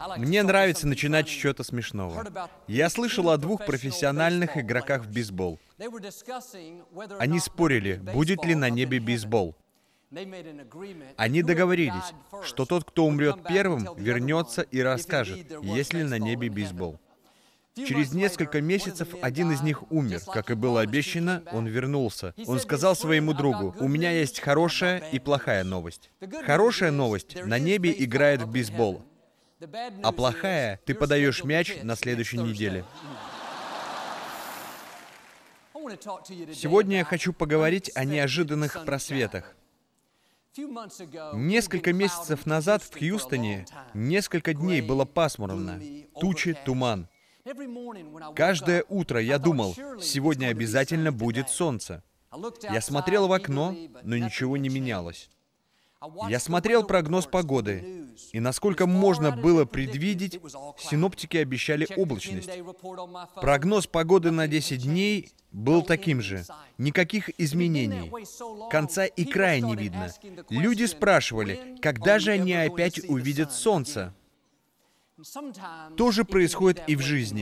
Мне нравится начинать с чего-то смешного. Я слышал о двух профессиональных игроках в бейсбол. Они спорили, будет ли на небе бейсбол. Они договорились, что тот, кто умрет первым, вернется и расскажет, есть ли на небе бейсбол. Через несколько месяцев один из них умер. Как и было обещано, он вернулся. Он сказал своему другу: «У меня есть хорошая и плохая новость. Хорошая новость — на небе играют в бейсбол. А плохая — ты подаешь мяч на следующей неделе». Сегодня я хочу поговорить о неожиданных просветах. Несколько месяцев назад в Хьюстоне несколько дней было пасмурно, тучи, туман. Каждое утро я думал, сегодня обязательно будет солнце. Я смотрел в окно, но ничего не менялось. Я смотрел прогноз погоды, и насколько можно было предвидеть, синоптики обещали облачность. Прогноз погоды на 10 дней был таким же. Никаких изменений. Конца и края не видно. Люди спрашивали, когда же они опять увидят солнце. То же происходит и в жизни.